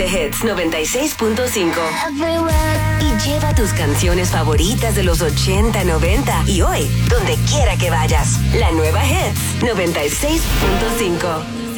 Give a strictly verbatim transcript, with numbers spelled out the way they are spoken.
Hits noventa y seis punto cinco. Y lleva tus canciones favoritas de los ochenta, noventa y hoy, donde quiera que vayas. La nueva Hits noventa y seis punto cinco.